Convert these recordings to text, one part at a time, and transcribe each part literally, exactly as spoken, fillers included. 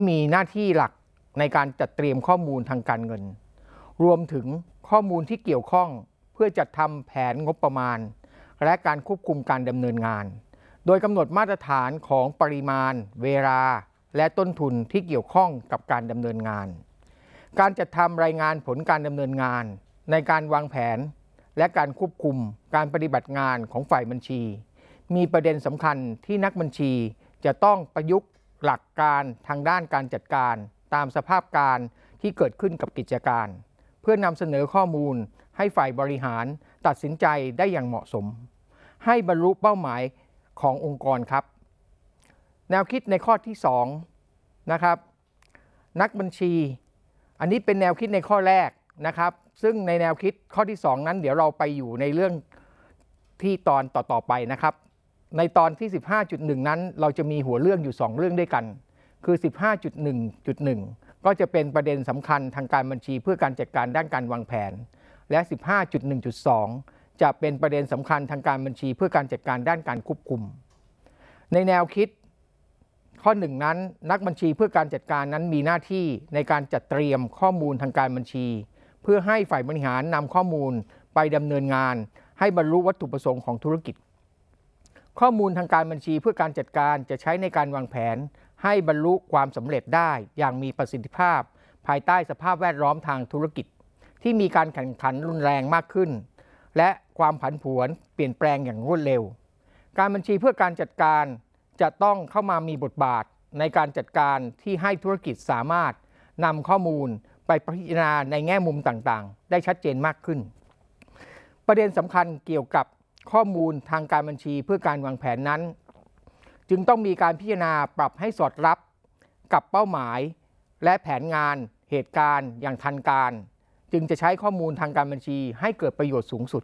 มีหน้าที่หลักในการจัดเตรียมข้อมูลทางการเงินรวมถึงข้อมูลที่เกี่ยวข้องเพื่อจัดทำแผนงบประมาณและการควบคุมการดำเนินงานโดยกำหนดมาตรฐานของปริมาณเวลาและต้นทุนที่เกี่ยวข้องกับการดำเนินงานการจัดทำรายงานผลการดำเนินงานในการวางแผนและการควบคุมการปฏิบัติงานของฝ่ายบัญชีมีประเด็นสำคัญที่นักบัญชีจะต้องประยุกต์หลักการทางด้านการจัดการตามสภาพการที่เกิดขึ้นกับกิจการเพื่อนำเสนอข้อมูลให้ฝ่ายบริหารตัดสินใจได้อย่างเหมาะสมให้บรรลุเป้าหมายขององค์กรครับแนวคิดในข้อที่สองนะครับนักบัญชีอันนี้เป็นแนวคิดในข้อแรกนะครับซึ่งในแนวคิดข้อที่สองนั้นเดี๋ยวเราไปอยู่ในเรื่องที่ตอนต่อๆไปนะครับในตอนที่ สิบห้าจุดหนึ่ง นั้นเราจะมีหัวเรื่องอยู่สองเรื่องด้วยกันคือ สิบห้าจุดหนึ่งจุดหนึ่ง ก็จะเป็นประเด็นสำคัญทางการบัญชีเพื่อการจัดการด้านการวางแผนและ สิบห้าจุดหนึ่งจุดสอง จะเป็นประเด็นสำคัญทางการบัญชีเพื่อการจัดการด้านการควบคุมในแนวคิดข้อหนึ่งนั้นนักบัญชีเพื่อการจัดการนั้นมีหน้าที่ในการจัดเตรียมข้อมูลทางการบัญชีเพื่อให้ฝ่ายบริหารนำข้อมูลไปดำเนินงานให้บรรลุวัตถุประสงค์ของธุรกิจข้อมูลทางการบัญชีเพื่อการจัดการจะใช้ในการวางแผนให้บรรลุความสำเร็จได้อย่างมีประสิทธิภาพภายใต้สภาพแวดล้อมทางธุรกิจที่มีการแข่งขันรุนแรงมากขึ้นและความผันผวนเปลี่ยนแปลงอย่างรวดเร็วการบัญชีเพื่อการจัดการจะต้องเข้ามามีบทบาทในการจัดการที่ให้ธุรกิจสามารถนำข้อมูลไปพิจารณาในแง่มุมต่างๆได้ชัดเจนมากขึ้นประเด็นสำคัญเกี่ยวกับข้อมูลทางการบัญชีเพื่อการวางแผนนั้นจึงต้องมีการพิจารณาปรับให้สอดรับกับเป้าหมายและแผนงานเหตุการณ์อย่างทันการจึงจะใช้ข้อมูลทางการบัญชีให้เกิดประโยชน์สูงสุด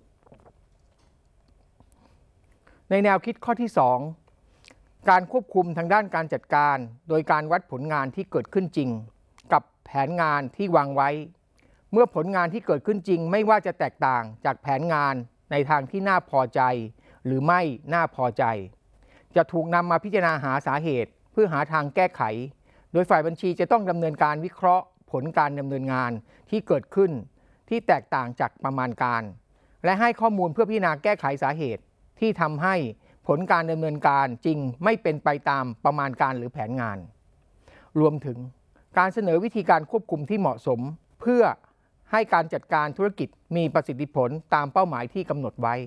ในแนวคิดข้อที่สองการควบคุมทางด้านการจัดการโดยการวัดผลงานที่เกิดขึ้นจริงกับแผนงานที่วางไว้เมื่อผลงานที่เกิดขึ้นจริงไม่ว่าจะแตกต่างจากแผนงานในทางที่น่าพอใจหรือไม่น่าพอใจจะถูกนำมาพิจารณาหาสาเหตุเพื่อหาทางแก้ไขโดยฝ่ายบัญชีจะต้องดำเนินการวิเคราะห์ผลการดำเนินงานที่เกิดขึ้นที่แตกต่างจากประมาณการและให้ข้อมูลเพื่อพิจารณาแก้ไขสาเหตุที่ทำให้ผลการดำเนินการจริงไม่เป็นไปตามประมาณการหรือแผนงานรวมถึงการเสนอวิธีการควบคุมที่เหมาะสมเพื่อให้การจัดการธุรกิจมีประสิทธิผลตามเป้าหมายที่กำหนดไว้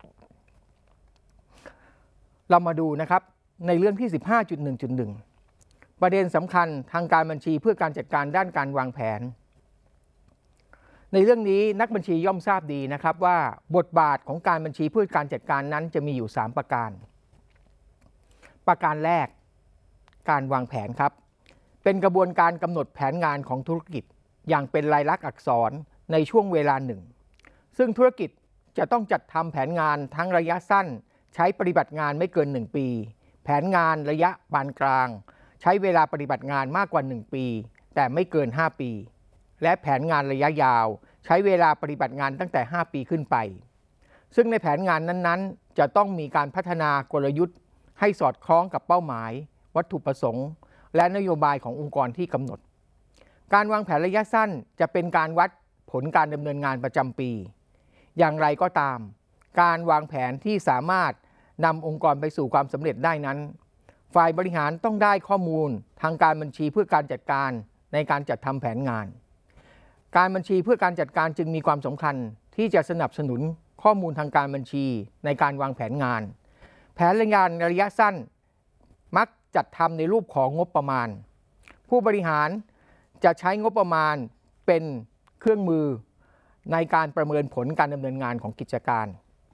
เรามาดูนะครับในเรื่องที่ สิบห้าจุดหนึ่งจุดหนึ่ง ประเด็นสำคัญทางการบัญชีเพื่อการจัดการด้านการวางแผนในเรื่องนี้นักบัญชีย่อมทราบดีนะครับว่าบทบาทของการบัญชีเพื่อการจัดการนั้นจะมีอยู่สามประการประการแรกการวางแผนครับเป็นกระบวนการกำหนดแผนงานของธุรกิจอย่างเป็นลายลักษณ์อักษรในช่วงเวลาหนึ่งซึ่งธุรกิจจะต้องจัดทำแผนงานทั้งระยะสั้นใช้ปฏิบัติงานไม่เกินหนึ่งปีแผนงานระยะปานกลางใช้เวลาปฏิบัติงานมากกว่าหนึ่งปีแต่ไม่เกินห้าปีและแผนงานระยะยาวใช้เวลาปฏิบัติงานตั้งแต่ห้าปีขึ้นไปซึ่งในแผนงานนั้นๆจะต้องมีการพัฒนากลยุทธ์ให้สอดคล้องกับเป้าหมายวัตถุประสงค์และนโยบายขององค์กรที่กำหนดการวางแผนระยะสั้นจะเป็นการวัดผลการดำเนินงานประจำปีอย่างไรก็ตามการวางแผนที่สามารถนำองค์กรไปสู่ความสำเร็จได้นั้นฝ่ายบริหารต้องได้ข้อมูลทางการบัญชีเพื่อการจัดการในการจัดทำแผนงานการบัญชีเพื่อการจัดการจึงมีความสำคัญที่จะสนับสนุนข้อมูลทางการบัญชีในการวางแผนงานแผนงานระยะสั้นมักจัดทำในรูปของงบประมาณผู้บริหารจะใช้งบประมาณเป็นเครื่องมือในการประเมินผลการดำเนินงานของกิจการ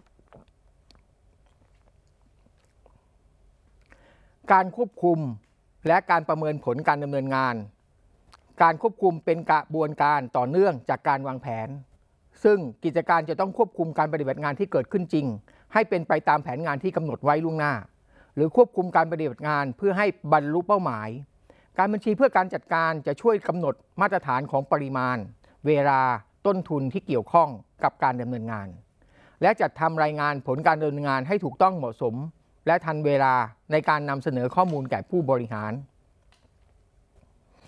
การควบคุมและการประเมินผลการดำเนินงานการควบคุมเป็นกระบวนการต่อเนื่องจากการวางแผนซึ่งกิจการจะต้องควบคุมการปฏิบัติงานที่เกิดขึ้นจริงให้เป็นไปตามแผนงานที่กำหนดไว้ล่วงหน้าหรือควบคุมการปฏิบัติงานเพื่อให้บรรลุเป้าหมายการบัญชีเพื่อการจัดการจะช่วยกำหนดมาตรฐานของปริมาณเวลาต้นทุนที่เกี่ยวข้องกับการดำเนินงานและจัดทำรายงานผลการดำเนินงานให้ถูกต้องเหมาะสมและทันเวลาในการนำเสนอข้อมูลแก่ผู้บริหาร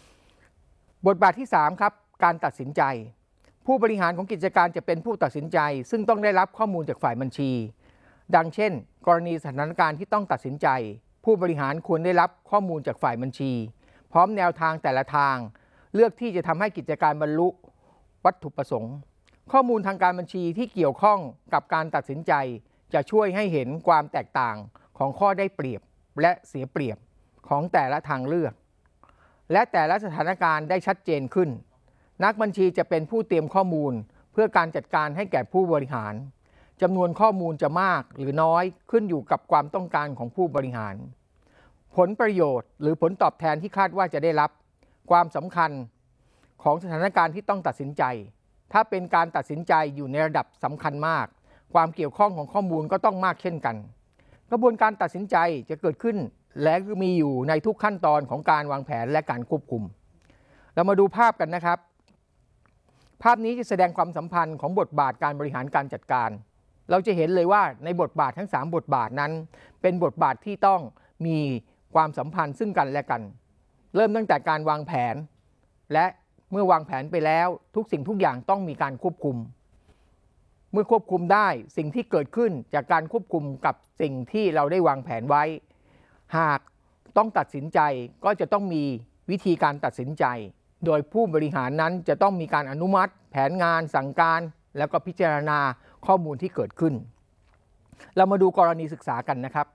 บทบาทที่สามครับการตัดสินใจผู้บริหารของกิจการจะเป็นผู้ตัดสินใจซึ่งต้องได้รับข้อมูลจากฝ่ายบัญชีดังเช่นกรณีสถานการณ์ที่ต้องตัดสินใจผู้บริหารควรได้รับข้อมูลจากฝ่ายบัญชีพร้อมแนวทางแต่ละทางเลือกที่จะทำให้กิจการบรรลุวัตถุประสงค์ข้อมูลทางการบัญชีที่เกี่ยวข้องกับการตัดสินใจจะช่วยให้เห็นความแตกต่างของข้อได้เปรียบและเสียเปรียบของแต่ละทางเลือกและแต่ละสถานการณ์ได้ชัดเจนขึ้นนักบัญชีจะเป็นผู้เตรียมข้อมูลเพื่อการจัดการให้แก่ผู้บริหารจำนวนข้อมูลจะมากหรือน้อยขึ้นอยู่กับความต้องการของผู้บริหารผลประโยชน์หรือผลตอบแทนที่คาดว่าจะได้รับความสำคัญของสถานการณ์ที่ต้องตัดสินใจถ้าเป็นการตัดสินใจอยู่ในระดับสำคัญมากความเกี่ยวข้องของข้อมูลก็ต้องมากเช่นกันกระบวนการตัดสินใจจะเกิดขึ้นและมีอยู่ในทุกขั้นตอนของการวางแผนและการควบคุมเรามาดูภาพกันนะครับภาพนี้จะแสดงความสัมพันธ์ของบทบาทการบริหารการจัดการเราจะเห็นเลยว่าในบทบาททั้งสามบทบาทนั้นเป็นบทบาทที่ต้องมีความสัมพันธ์ซึ่งกันและกันเริ่มตั้งแต่การวางแผนและเมื่อวางแผนไปแล้วทุกสิ่งทุกอย่างต้องมีการควบคุมเมื่อควบคุมได้สิ่งที่เกิดขึ้นจากการควบคุมกับสิ่งที่เราได้วางแผนไว้หากต้องตัดสินใจก็จะต้องมีวิธีการตัดสินใจโดยผู้บริหารนั้นจะต้องมีการอนุมัติแผนงานสั่งการแล้วก็พิจารณาข้อมูลที่เกิดขึ้นเรามาดูกรณีศึกษากันนะครับ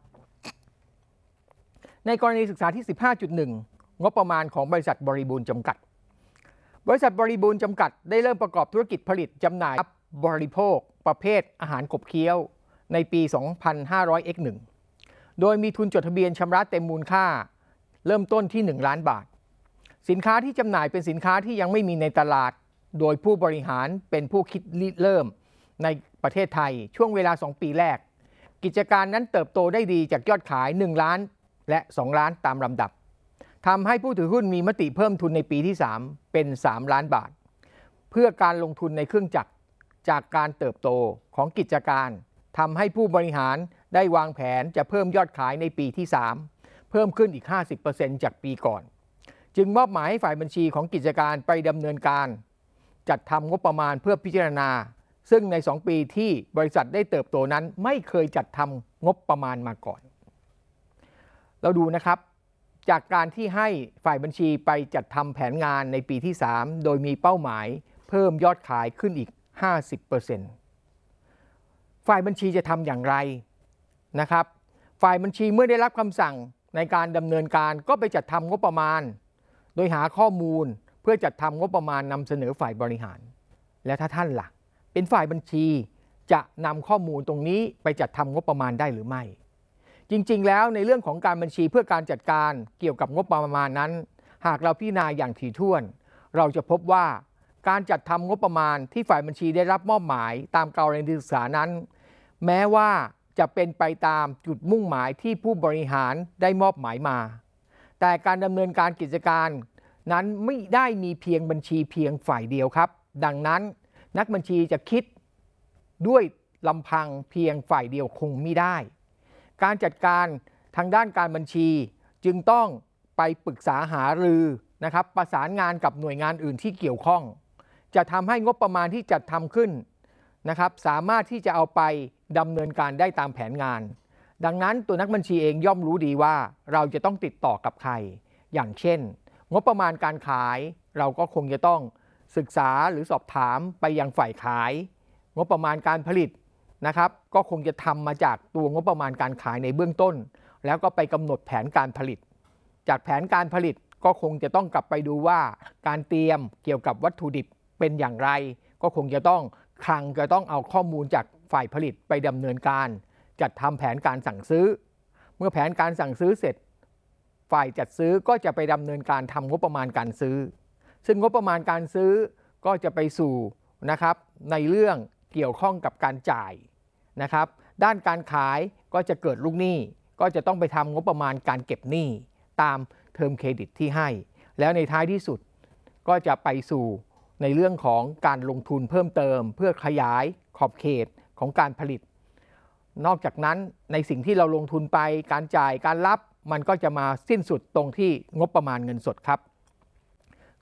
ในกรณีศึกษาที่ สิบห้าจุดหนึ่ง งบประมาณของบริษัทบริบูรณ์จำกัดบริษัทบริบูรณ์จำกัดได้เริ่มประกอบธุรกิจผลิตจำหน่ายบริโภคประเภทอาหารขบเคี้ยวในปี สองพันห้าร้อย เอ็กซ์ หนึ่ง โดยมีทุนจดทะเบียนชำระเต็มมูลค่าเริ่มต้นที่หนึ่งล้านบาทสินค้าที่จำหน่ายเป็นสินค้าที่ยังไม่มีในตลาดโดยผู้บริหารเป็นผู้คิดริเริ่มในประเทศไทยช่วงเวลาสองปีแรกกิจการนั้นเติบโตได้ดีจากยอดขายหนึ่งล้านและสองล้านตามลำดับทำให้ผู้ถือหุ้นมีมติเพิ่มทุนในปีที่สามเป็นสามล้านบาทเพื่อการลงทุนในเครื่องจักรจากการเติบโตของกิจการทำให้ผู้บริหารได้วางแผนจะเพิ่มยอดขายในปีที่สามเพิ่มขึ้นอีก ห้าสิบเปอร์เซ็นต์ จากปีก่อนจึงมอบหมายให้ฝ่ายบัญชีของกิจการไปดำเนินการจัดทำงบประมาณเพื่อพิจารณาซึ่งในสองปีที่บริษัทได้เติบโตนั้นไม่เคยจัดทำงบประมาณมาก่อนเราดูนะครับจากการที่ให้ฝ่ายบัญชีไปจัดทำแผนงานในปีที่สามโดยมีเป้าหมายเพิ่มยอดขายขึ้นอีก ห้าสิบเปอร์เซ็นต์ ฝ่ายบัญชีจะทำอย่างไรนะครับฝ่ายบัญชีเมื่อได้รับคำสั่งในการดำเนินการก็ไปจัดทำงบประมาณโดยหาข้อมูลเพื่อจัดทำงบประมาณนำเสนอฝ่ายบริหารและถ้าท่านล่ะเป็นฝ่ายบัญชีจะนำข้อมูลตรงนี้ไปจัดทำงบประมาณได้หรือไม่จริงๆแล้วในเรื่องของการบัญชีเพื่อการจัดการเกี่ยวกับงบประมาณนั้นหากเราพิจารณาอย่างถี่ถ้วนเราจะพบว่าการจัดทำงบประมาณที่ฝ่ายบัญชีได้รับมอบหมายตามกรณีศึกษานั้นแม้ว่าจะเป็นไปตามจุดมุ่งหมายที่ผู้บริหารได้มอบหมายมาแต่การดำเนินการกิจการนั้นไม่ได้มีเพียงบัญชีเพียงฝ่ายเดียวครับดังนั้นนักบัญชีจะคิดด้วยลำพังเพียงฝ่ายเดียวคงไม่ได้การจัดการทางด้านการบัญชีจึงต้องไปปรึกษาหารือนะครับประสานงานกับหน่วยงานอื่นที่เกี่ยวข้องจะทำให้งบประมาณที่จัดทำขึ้นนะครับสามารถที่จะเอาไปดำเนินการได้ตามแผนงานดังนั้นตัวนักบัญชีเองย่อมรู้ดีว่าเราจะต้องติดต่อกับใครอย่างเช่นงบประมาณการขายเราก็คงจะต้องศึกษาหรือสอบถามไปยังฝ่ายขายงบประมาณการผลิตนะครับก็คงจะทำมาจากตัวงบประมาณการขายในเบื้องต้นแล้วก็ไปกำหนดแผนการผลิตจากแผนการผลิตก็คงจะต้องกลับไปดูว่าการเตรียมเกี่ยวกับวัตถุดิบเป็นอย่างไรก็คงจะต้องคลังจะต้องเอาข้อมูลจากฝ่ายผลิตไปดำเนินการจัดทำแผนการสั่งซื้อเมื่อแผนการสั่งซื้อเสร็จฝ่ายจัดซื้อก็จะไปดำเนินการทำงบประมาณการซื้อซึ่งงบประมาณการซื้อก็จะไปสู่นะครับในเรื่องเกี่ยวข้องกับการจ่ายนะครับด้านการขายก็จะเกิดลูกหนี้ก็จะต้องไปทำงบประมาณการเก็บหนี้ตามเทอมเครดิตที่ให้แล้วในท้ายที่สุดก็จะไปสู่ในเรื่องของการลงทุนเพิ่มเติมเพื่อขยายขอบเขตของการผลิตนอกจากนั้นในสิ่งที่เราลงทุนไปการจ่ายการรับมันก็จะมาสิ้นสุดตรงที่งบประมาณเงินสดครับสุ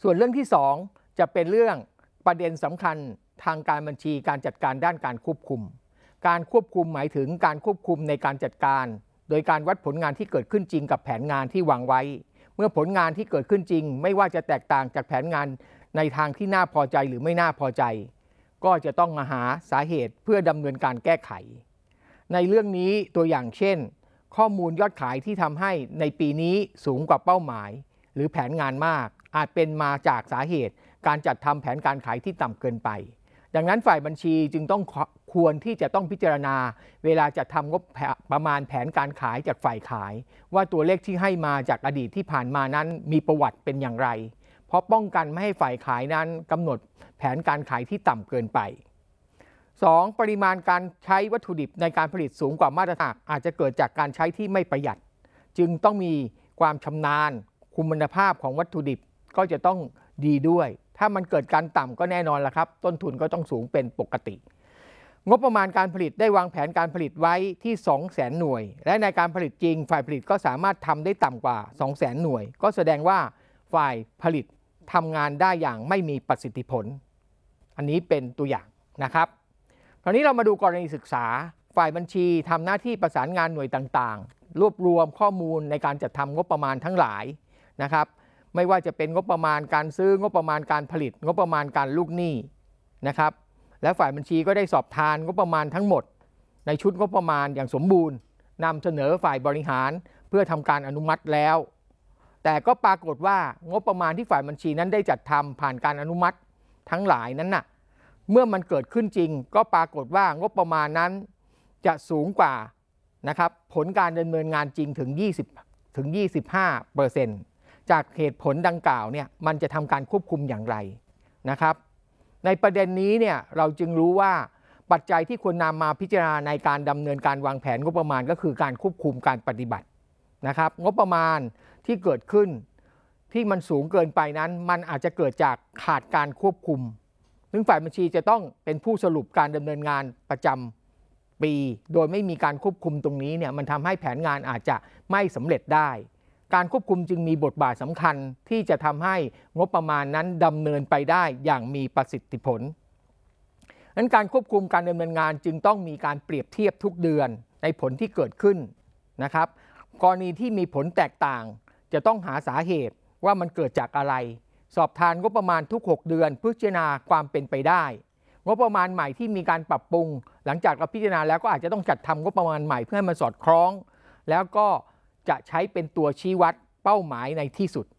ส่วนเรื่องที่สองจะเป็นเรื่องประเด็นสำคัญทางการบัญชีการจัดการด้านการควบคุมการควบคุมหมายถึงการควบคุมในการจัดการโดยการวัดผลงานที่เกิดขึ้นจริงกับแผนงานที่วางไว้เมื่อผลงานที่เกิดขึ้นจริงไม่ว่าจะแตกต่างจากแผนงานในทางที่น่าพอใจหรือไม่น่าพอใจก็จะต้องมาหาสาเหตุเพื่อดำเนินการแก้ไขในเรื่องนี้ตัวอย่างเช่นข้อมูลยอดขายที่ทำให้ในปีนี้สูงกว่าเป้าหมายหรือแผนงานมากอาจเป็นมาจากสาเหตุการจัดทำแผนการขายที่ต่ำเกินไปดังนั้นฝ่ายบัญชีจึงต้องควรที่จะต้องพิจารณาเวลาจะทำงบประมาณแผนการขายจากฝ่ายขายว่าตัวเลขที่ให้มาจากอดีตที่ผ่านมานั้นมีประวัติเป็นอย่างไรเพราะป้องกันไม่ให้ฝ่ายขายนั้นกำหนดแผนการขายที่ต่ำเกินไป สอง. ปริมาณการใช้วัตถุดิบในการผลิตสูงกว่ามาตรฐานอาจจะเกิดจากการใช้ที่ไม่ประหยัดจึงต้องมีความชำนาญคุณภาพของวัตถุดิบก็จะต้องดีด้วยถ้ามันเกิดการต่ำก็แน่นอนละครับต้นทุนก็ต้องสูงเป็นปกติงบประมาณการผลิตได้วางแผนการผลิตไว้ที่ สองแสน หน่วยและในการผลิตจริงฝ่ายผลิตก็สามารถทำได้ต่ำกว่า สองแสน หน่วยก็แสดงว่าฝ่ายผลิตทำงานได้อย่างไม่มีประสิทธิผลอันนี้เป็นตัวอย่างนะครับคราวนี้เรามาดูกรณีศึกษาฝ่ายบัญชีทำหน้าที่ประสานงานหน่วยต่างๆรวบรวมข้อมูลในการจัดทำงบประมาณทั้งหลายนะครับไม่ว่าจะเป็นงบประมาณการซื้องบประมาณการผลิตงบประมาณการลูกหนี้นะครับและฝ่ายบัญชีก็ได้สอบทานงบประมาณทั้งหมดในชุดงบประมาณอย่างสมบูรณ์นำเสนอฝ่ายบริหารเพื่อทำการอนุมัติแล้วแต่ก็ปรากฏว่างบประมาณที่ฝ่ายบัญชีนั้นได้จัดทำผ่านการอนุมัติทั้งหลายนั้นน่ะเมื่อมันเกิดขึ้นจริงก็ปรากฏว่างบประมาณนั้นจะสูงกว่านะครับผลการดำเนินงานจริงถึงยี่สิบถึงยี่สิบห้าเปอร์เซ็นต์จากเหตุผลดังกล่าวเนี่ยมันจะทำการควบคุมอย่างไรนะครับในประเด็นนี้เนี่ยเราจึงรู้ว่าปัจจัยที่ควรนำมาพิจารณาในการดำเนินการวางแผนงบประมาณก็คือการควบคุมการปฏิบัตินะครับงบประมาณที่เกิดขึ้นที่มันสูงเกินไปนั้นมันอาจจะเกิดจากขาดการควบคุมซึ่งฝ่ายบัญชีจะต้องเป็นผู้สรุปการดำเนินงานประจำปีโดยไม่มีการควบคุมตรงนี้เนี่ยมันทำให้แผนงานอาจจะไม่สำเร็จได้การควบคุมจึงมีบทบาทสำคัญที่จะทำให้งบประมาณนั้นดำเนินไปได้อย่างมีประสิทธิผลดังนั้นการควบคุมการดำเนินงานจึงต้องมีการเปรียบเทียบทุกเดือนในผลที่เกิดขึ้นนะครับกรณีที่มีผลแตกต่างจะต้องหาสาเหตุว่ามันเกิดจากอะไรสอบทานงบประมาณทุกหกเดือนพิจารณาความเป็นไปได้งบประมาณใหม่ที่มีการปรับปรุงหลังจากเราพิจารณาแล้วก็อาจจะต้องจัดทำงบประมาณใหม่เพื่อให้มันสอดคล้องแล้วก็จะใช้เป็นตัวชี้วัดเป้าหมายในที่สุด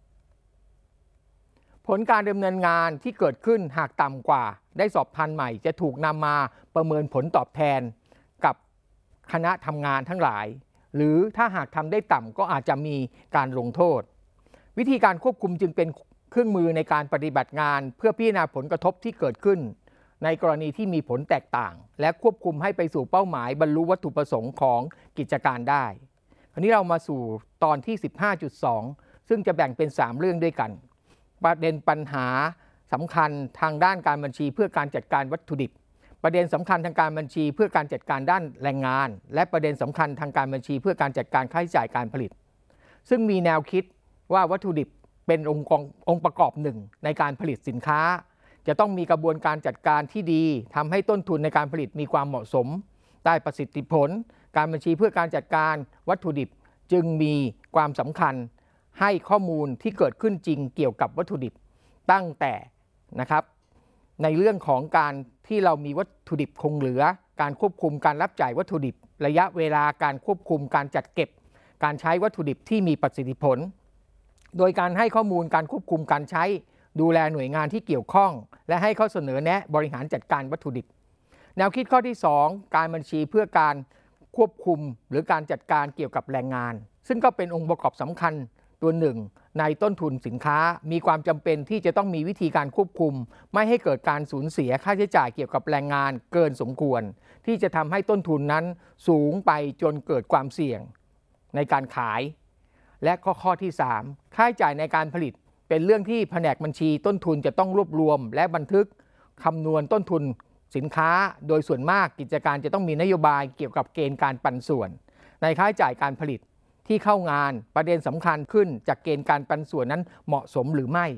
ผลการดำเนินงานที่เกิดขึ้นหากต่ำกว่าได้สอบทานใหม่จะถูกนำมาประเมินผลตอบแทนกับคณะทำงานทั้งหลายหรือถ้าหากทำได้ต่ำก็อาจจะมีการลงโทษวิธีการควบคุมจึงเป็นเครื่องมือในการปฏิบัติงานเพื่อพิจารณาผลกระทบที่เกิดขึ้นในกรณีที่มีผลแตกต่างและควบคุมให้ไปสู่เป้าหมายบรรลุวัตถุประสงค์ของกิจการได้คราวนี้เรามาสู่ตอนที่ สิบห้าจุดสอง ซึ่งจะแบ่งเป็นสามเรื่องด้วยกันประเด็นปัญหาสำคัญทางด้านการบัญชีเพื่อการจัดการวัตถุดิบประเด็นสำคัญทางการบัญชีเพื่อการจัดการด้านแรงงานและประเด็นสำคัญทางการบัญชีเพื่อการจัดการค่าใช้จ่ายการผลิตซึ่งมีแนวคิดว่าวัตถุดิบเป็นองค์องค์ประกอบหนึ่งในการผลิตสินค้าจะต้องมีกระบวนการจัดการที่ดีทำให้ต้นทุนในการผลิตมีความเหมาะสมได้ประสิทธิผลการบัญชีเพื่อการจัดการวัตถุดิบจึงมีความสำคัญให้ข้อมูลที่เกิดขึ้นจริงเกี่ยวกับวัตถุดิบตั้งแต่นะครับในเรื่องของการที่เรามีวัตถุดิบคงเหลือการควบคุมการรับจ่ายวัตถุดิบระยะเวลาการควบคุมการจัดเก็บการใช้วัตถุดิบที่มีประสิทธิผลโดยการให้ข้อมูลการควบคุมการใช้ดูแลหน่วยงานที่เกี่ยวข้องและให้ข้อเสนอแนะบริหารจัดการวัตถุดิบแนวคิดข้อที่สองการบัญชีเพื่อการควบคุมหรือการจัดการเกี่ยวกับแรงงานซึ่งก็เป็นองค์ประกอบสำคัญตัวหนึ่งในต้นทุนสินค้ามีความจำเป็นที่จะต้องมีวิธีการควบคุมไม่ให้เกิดการสูญเสียค่าใช้จ่ายเกี่ยวกับแรงงานเกินสมควรที่จะทำให้ต้นทุนนั้นสูงไปจนเกิดความเสี่ยงในการขายและข้อข้อที่สามค่าใช้จ่ายในการผลิตเป็นเรื่องที่แผนกบัญชีต้นทุนจะต้องรวบรวมและบันทึกคำนวณต้นทุนสินค้าโดยส่วนมากกิจการจะต้องมีนโยบายเกี่ยวกับเกณฑ์การปันส่วนในค่าใช้จ่ายการผลิตที่เข้างานประเด็นสำคัญขึ้นจากเกณฑ์การปันส่วนนั้นเหมาะสมหรือไม่